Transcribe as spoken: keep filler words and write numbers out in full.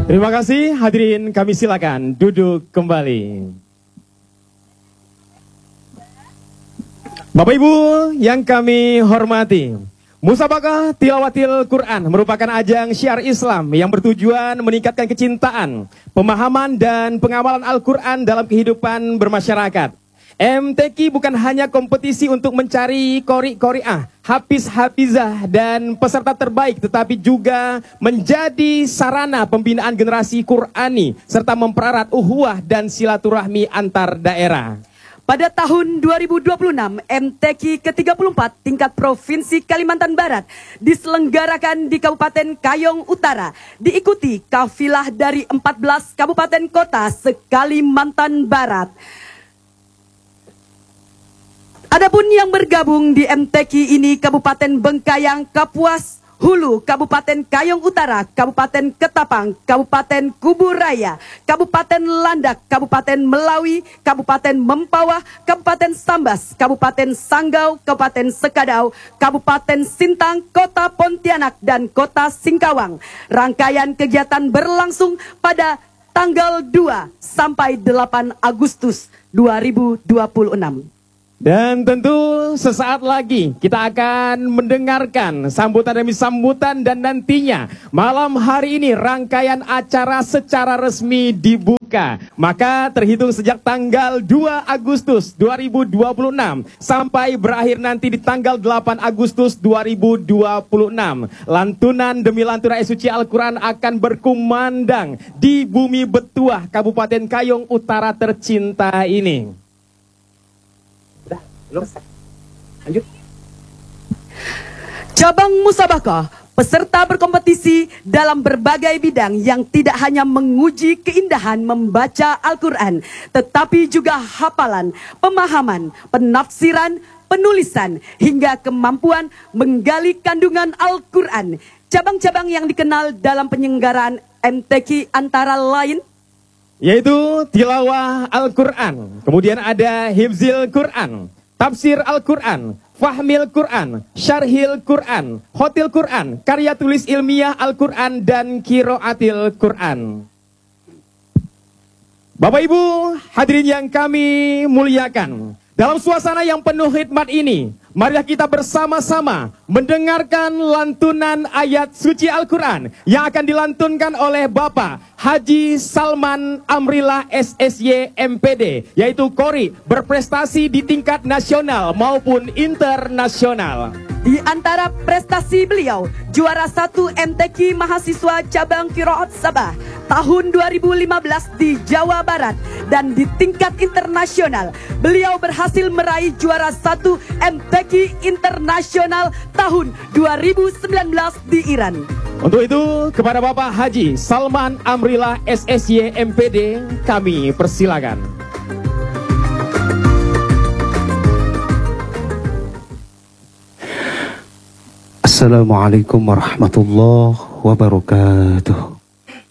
Terima kasih hadirin, kami silakan duduk kembali. Bapak Ibu yang kami hormati, Musabaqah Tilawatil Quran merupakan ajang syiar Islam yang bertujuan meningkatkan kecintaan, pemahaman dan pengamalan Al-Quran dalam kehidupan bermasyarakat. M T Q bukan hanya kompetisi untuk mencari qori-qori'ah, hafiz-hafizah dan peserta terbaik, tetapi juga menjadi sarana pembinaan generasi Qurani serta memperarat ukhuwah dan silaturahmi antar daerah. Pada tahun dua ribu dua puluh enam, M T Q ke tiga puluh empat tingkat Provinsi Kalimantan Barat diselenggarakan di Kabupaten Kayong Utara, diikuti kafilah dari empat belas kabupaten kota se-Kalimantan Barat. Adapun yang bergabung di M T Q ini Kabupaten Bengkayang, Kapuas Hulu, Kabupaten Kayong Utara, Kabupaten Ketapang, Kabupaten Kuburaya, Kabupaten Landak, Kabupaten Melawi, Kabupaten Mempawah, Kabupaten Sambas, Kabupaten Sanggau, Kabupaten Sekadau, Kabupaten Sintang, Kota Pontianak, dan Kota Singkawang. Rangkaian kegiatan berlangsung pada tanggal dua sampai delapan Agustus dua ribu dua puluh enam. Dan tentu sesaat lagi kita akan mendengarkan sambutan demi sambutan, dan nantinya malam hari ini rangkaian acara secara resmi dibuka. Maka terhitung sejak tanggal dua Agustus dua ribu dua puluh enam sampai berakhir nanti di tanggal delapan Agustus dua ribu dua puluh enam. Lantunan demi lantunan ayat suci Al-Quran akan berkumandang di bumi Betuah, Kabupaten Kayong Utara tercinta ini. Lanjut. Cabang Musabaqah, peserta berkompetisi dalam berbagai bidang yang tidak hanya menguji keindahan membaca Al-Quran, tetapi juga hafalan, pemahaman, penafsiran, penulisan, hingga kemampuan menggali kandungan Al-Quran. Cabang-cabang yang dikenal dalam penyelenggaraan M T Q antara lain yaitu tilawah Al-Quran, kemudian ada hifzil Quran, tafsir Al-Quran, fahmil Quran, syarhil Quran, khotil Quran, karya tulis ilmiah Al-Quran, dan qiraatil Quran. Bapak Ibu hadirin yang kami muliakan, dalam suasana yang penuh hikmat ini, marilah kita bersama-sama mendengarkan lantunan ayat suci Al-Quran yang akan dilantunkan oleh Bapak Haji Salman Amrillah S S Y M P D, yaitu qori berprestasi di tingkat nasional maupun internasional. Di antara prestasi beliau, juara satu M T Q mahasiswa cabang Qiraat Sabah tahun dua ribu lima belas di Jawa Barat, dan di tingkat internasional beliau berhasil meraih juara satu M T Q internasional tahun dua ribu sembilan belas di Iran. Untuk itu, kepada Bapak Haji Salman Amrillah S S Y M P D kami persilakan. Assalamualaikum warahmatullahi wabarakatuh.